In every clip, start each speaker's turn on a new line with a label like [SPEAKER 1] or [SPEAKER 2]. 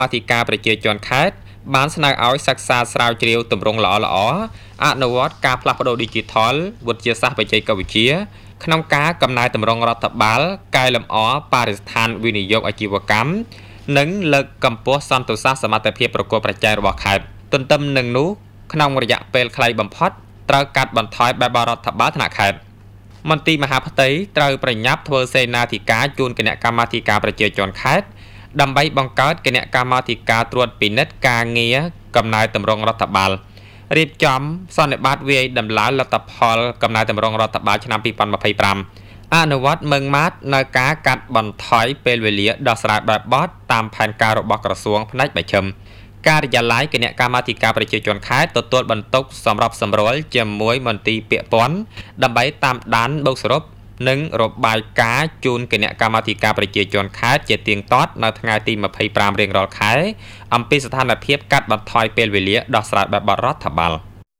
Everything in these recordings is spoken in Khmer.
[SPEAKER 1] អធិការប្រជាជនខេត្តបានស្នើឲ្យសិក្សាស្រាវជ្រាវទម្រង់ល្អអនុវត្តការផ្លាស់ប្ដូរ Digital វិទ្យាសាស្ត្របច្ចេកវិទ្យាក្នុងការកំណែតម្រង់រដ្ឋបាលកែលម្អបរិស្ថានវិនិយោគអាជីវកម្មនិងលើកកម្ពស់សន្តិសុខសមត្ថភាពប្រកួតប្រជែងរបស់ខេត្តទន្ទឹមនឹងនោះក្នុងរយៈពេលខ្លីបំផុតត្រូវកាត់បន្ថយបែបរដ្ឋបាលថ្នាក់ខេត្តមន្ទីរមហាផ្ទៃត្រូវប្រញាប់ធ្វើសេនាធិការជូនគណៈកម្មាធិការប្រជាជនខេត្តដើម្បីបង្កើតគណៈកម្មាធិការត្រួតពិនិត្យការងារកំណែតម្រង់រដ្ឋបាលរៀបចំសន្និបាតវាយតម្លៃលទ្ធផលកំណែតម្រង់រដ្ឋបាលឆ្នាំ2025អនុវត្តម៉ឺងម៉ាត់នៅការកាត់បន្ថយពេលវេលាដោះស្រាយបែបបទតាមផែនការរបស់ក្រសួងផ្នែកបច្ចឹមការិយាល័យគណៈកម្មាធិការប្រជាជនខេត្តទទួលបន្ទុកសម្រាប់សម្រួលជាមួយមន្ទីរពាក់ព័ន្ធដើម្បីតាមដានបូកសរុបនិងរបាយការណ៍ជូនគណៈកម្មាធិការប្រជាជនខេត្តជាទៀងទាត់នៅថ្ងៃទី25រៀងរាល់ខែអំពីស្ថានភាពកាត់បន្ថយពេលវេលាដោះស្រាយបែបបទរដ្ឋបាល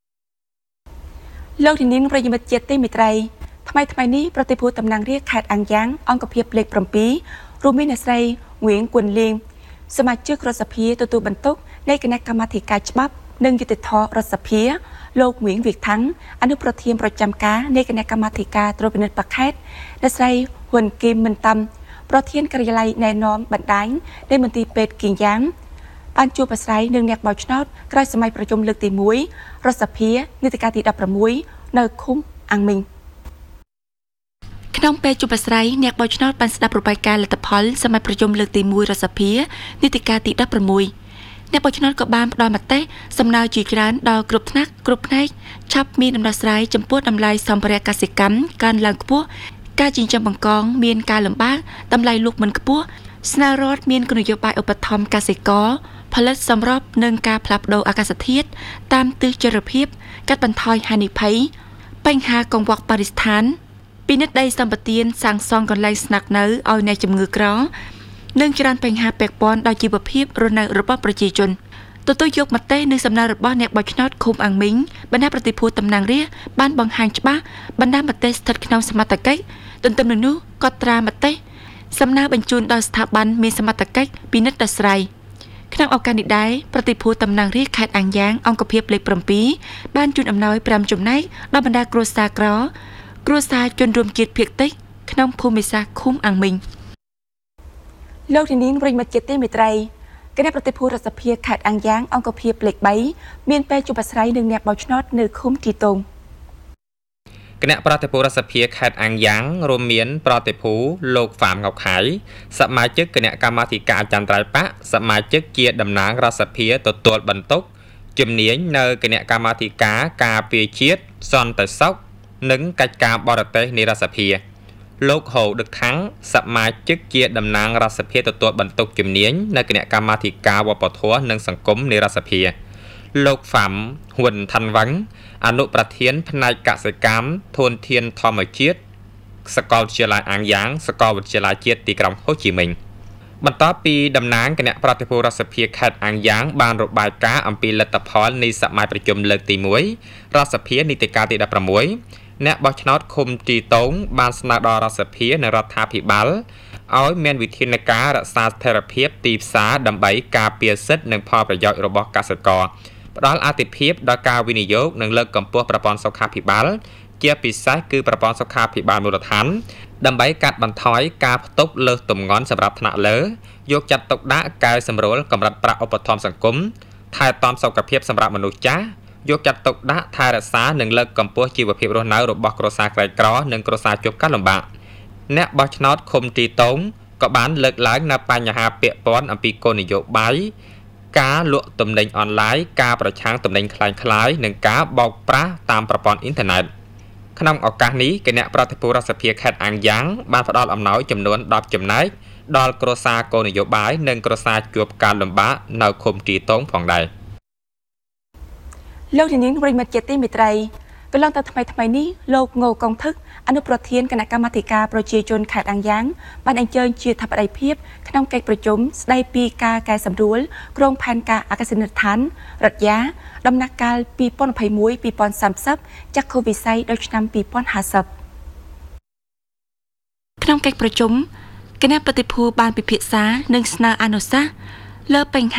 [SPEAKER 2] លោកនាងប្រិយមិត្តជាទីមេត្រីថ្មីនេះប្រតិភូតំណាងរាស្ត្រខេត្តអាំងយ៉ាងអង្គភាពលេខ7រួមមានអ្នកស្រីងៀងគួនលៀងសមាជិករដ្ឋសភាទទួលបន្ទុកនៃគណៈកម្មាធិការច្បាប់និងយុតិធធរដ្ឋសភាលោកងៀងវិថាំងអនុប្រធានប្រចាំការនៃគណៈកម្មាធិការត្រួតពិនិត្យបខេត្តអ្នកស្រីហ៊ុនគីមមិនតាំប្រធានការិយាល័យណែនាំបណ្ដាញនៃមន្ទីរពេទ្យគីយ៉ាងបានជួបអាស្រ័យនឹងអ្នកបោះឆ្នោតក្រោយសម័យប្រជុំលើកទី1រដ្ឋសភានីតិកាលទី16នៅឃុំអាំងមីងក្នុងពេលជួបអាស្រ័យអ្នកបោះឆ្នោតបានស្ដាប់របាយការណ៍លទ្ធផលសម័យប្រជុំលើកទី1រដ្ឋសភានីតិកាលទី16អ្នកបោះឆ្នោតក៏បានផ្ដល់មតិសំណើជាច្រើនដល់គ្រប់ថ្នាក់គ្រប់ផ្នែកឆាប់មានដំណោះស្រាយចំពោះតម្លៃសម្ភារៈកសិកម្មកើនឡើងខ្ពស់ការចិញ្ចឹមបង្កងមានការលំបាកតម្លៃលក់មិនខ្ពស់ស្នើរដ្ឋមានគោលនយោបាយឧបត្ថម្ភកសិករផលិតសម្រាប់នឹងការផ្លាស់ប្ដូរអាកាសធាតុតាមទិសចរភាពកាត់បន្ថយហានិភ័យបញ្ហាកង្វក់បរិស្ថានពិនិត្យដីសម្បត្តិសាងសង់កន្លែងស្នាក់នៅឲ្យអ្នកជំងឺក្រនិងច្រើនបញ្ហាពាក់ព័ន្ធដល់ជីវភាពរស់នៅរបស់ប្រជាជនទទួលយកមតិនិងសំណើរបស់អ្នកបោះឆ្នោតឃុំអាំងមីងបណ្ដាប្រតិភូតំណាងរាស្ត្របានបង្ហាញច្បាស់បណ្ដាមតិស្ថិតក្នុងសមត្ថកិច្ចទន្ទឹមនឹងនោះក៏ត្រាមតិសំណើបញ្ជូនដល់ស្ថាប័នមានសមត្ថកិច្ចពិនិត្យដោះស្រាយក្នុងឱកាសនេះដែរប្រតិភូតំណាងរាស្ត្រខេត្តអាំងយ៉ាងអង្គភាពលេខ7បានជូនអំណោយ5ចំណែកដល់បណ្ដាគ្រួសារក្រគ្រួសារជនរួមជាតិភាគតិចក្នុងភូមិសាស្ត្រឃុំអាំងមីងលោកនាងប្រិយមិត្តជាទីមេត្រីគណៈប្រតិភូរដ្ឋសភាខេត្តអាំងយ៉ាងអង្គភាពលេខ3មានពេលជួបអាស្រ័យនឹងអ្នកបោះឆ្នោតនៅឃុំទីតង
[SPEAKER 1] គណៈប្រតិភូរដ្ឋសភាខេត្តអាំងយ៉ាងរួមមានប្រតិភូលោកហ្វាមងៅខៃសមាជិកគណៈកម្មាធិការចន្ទ្រៃបៈសមាជិកជាតំណាងរដ្ឋសភាទទួលបន្ទុកជំនាញនៅគណៈកម្មាធិការការពារជាតិសន្តិសុខនិងកិច្ចការបរទេសនៃរដ្ឋសភាលោកហូដឹកថាំងសមាជិកជាតំណាងរដ្ឋសភាទទួលបន្ទុកជំនាញនៅគណៈកម្មាធិការវប្បធម៌និងសង្គមនៃរដ្ឋសភាលោកហ្វាំហ៊ុនថាន់វ៉ាំងអនុប្រធានផ្នែកកសិកម្មធនធានធម្មជាតិសាកលវិទ្យាល័យអាំងយ៉ាងសាកលវិទ្យាល័យជាតិទីក្រុងហូជីមិញបន្ទាប់ពីតំណាងគណៈប្រតិភូរដ្ឋសភាខេត្តអាំងយ៉ាងបានរបាយការណ៍អំពីលទ្ធផលនៃសម័យប្រជុំលើកទី1រដ្ឋសភានីតិកាលទី16អ្នកបោះឆ្នោតឃុំទីតងបានស្នើដល់រដ្ឋសភានិងរដ្ឋាភិបាលឲ្យមានវិធានការរក្សាស្ថិរភាពទីផ្សារដើម្បីការពារសិទ្ធិនិងផលប្រយោជន៍របស់កសិករផ្ដល់អាទិភាពដល់ការវិនិយោគនិងលើកកម្ពស់ប្រព័ន្ធសុខាភិបាលជាពិសេសគឺប្រព័ន្ធសុខាភិបាលមូលដ្ឋានដើម្បីកាត់បន្ថយការផ្ទុកលើសទម្ងន់សម្រាប់ថ្នាក់លើយកចាត់ទុកដាក់កែសម្រួលកម្រិតប្រាក់ឧបត្ថម្ភសង្គមថែទាំសុខភាពសម្រាប់មនុស្សចាស់យកចាត់ទុកដាក់ថែរក្សានិងលើកកម្ពស់ជីវភាពរស់នៅរបស់គ្រួសារក្រីក្រនិងគ្រួសារជួបការលំបាកអ្នកបោះឆ្នោតឃុំទីតងក៏បានលើកឡើងនៅបញ្ហាពាក់ព័ន្ធអំពីគោលនយោបាយការលក់ទំនិញអនឡាញការប្រឆាំងទំនិញคล้ายៗនិងការបោកប្រាស់តាមប្រព័ន្ធអ៊ីនធឺណិតក្នុងឱកាសនេះគណៈប្រតិភូរដ្ឋសភាខេត្តអាំងយ៉ាងបានផ្ដល់អំណោយចំនួន10ចំណែកដល់គ្រួសារគោលនយោបាយនិងគ្រួសារជួបការលំបាកនៅឃុំទីតងផងដែរ
[SPEAKER 2] លោកនាងប្រិយមិត្តជាទីមេត្រីកន្លងទៅថ្មីនេះលោកងូកុងថឹកអនុប្រធានគណៈកម្មាធិការប្រជាជនខេត្តអាំងយ៉ាងបានអញ្ជើញជាធិបតីភាពក្នុងកិច្ចប្រជុំស្ដីពីការកែសម្រួលក្រុងផែនការអាកាសយានដ្ឋានរដ្ឋយាដំណាក់កាល2021-2030ចាក់ខូវិស័យដល់ឆ្នាំ2050ក្នុងកិច្ចប្រជុំគណៈប្រតិភូបានពិភាក្សានិងស្នើអនុសាសន៍លើបញ្ហា